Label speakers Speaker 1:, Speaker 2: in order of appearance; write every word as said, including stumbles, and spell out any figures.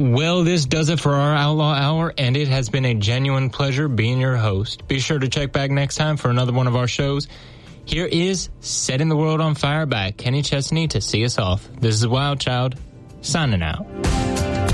Speaker 1: Well, this does it for our Outlaw Hour, and it has been a genuine pleasure being your host. Be sure to check back next time for another one of our shows. Here is Setting the World on Fire by Kenny Chesney to see us off. This is Wild Child, signing out.